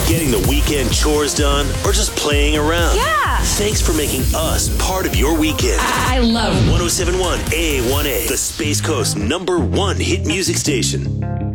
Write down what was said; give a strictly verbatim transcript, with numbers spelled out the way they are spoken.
getting the weekend chores done, or just playing around. Yeah. Thanks for making us part of your weekend. I love one oh seven point one A one A, the Space Coast number one hit music station.